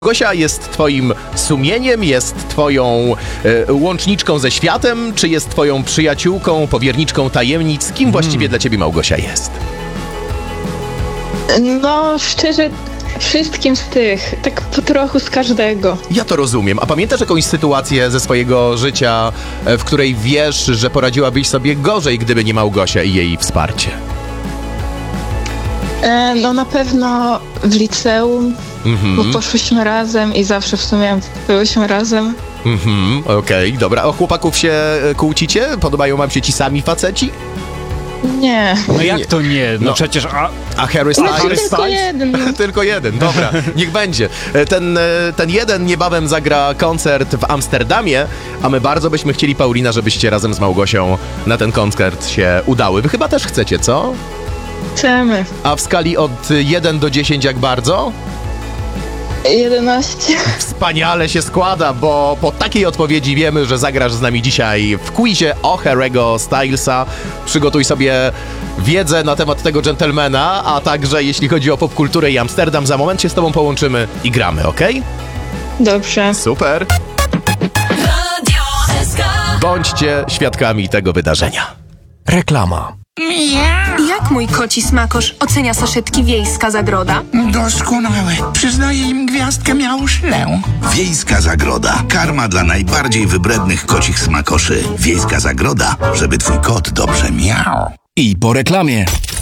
Gosia jest twoim sumieniem, jest twoją łączniczką ze światem, czy jest twoją przyjaciółką, powierniczką tajemnic? Kim właściwie dla ciebie Małgosia jest? No, szczerze, wszystkim z tych. Tak po trochu z każdego. Ja to rozumiem. A pamiętasz jakąś sytuację ze swojego życia, w której wiesz, że poradziłabyś sobie gorzej, gdyby nie Małgosia i jej wsparcie? No na pewno w liceum, bo poszłyśmy razem i zawsze w sumie byłyśmy razem. Okej, dobra. O chłopaków się kłócicie? Podobają wam się ci sami faceci? Nie. No jak to nie? No przecież... A Harry Znaczy Styles? tylko jeden. No. Tylko jeden, dobra, niech będzie. Ten jeden niebawem zagra koncert w Amsterdamie, a my bardzo byśmy chcieli, Paulina, żebyście razem z Małgosią na ten koncert się udały. Wy chyba też chcecie, co? Chcemy. A w skali od 1 do 10 jak bardzo? 11. Wspaniale się składa, bo po takiej odpowiedzi wiemy, że zagrasz z nami dzisiaj w quizie o Harry'ego Stylesa. Przygotuj sobie wiedzę na temat tego dżentelmena, a także jeśli chodzi o popkulturę i Amsterdam, za moment się z tobą połączymy i gramy, okej? Dobrze. Super. Bądźcie świadkami tego wydarzenia. Reklama. Jak mój koci smakosz ocenia saszetki Wiejska Zagroda? Doskonałe. Przyznaję im gwiazdkę miałuszlę. Wiejska Zagroda. Karma dla najbardziej wybrednych kocich smakoszy. Wiejska Zagroda, żeby twój kot dobrze miał. I po reklamie.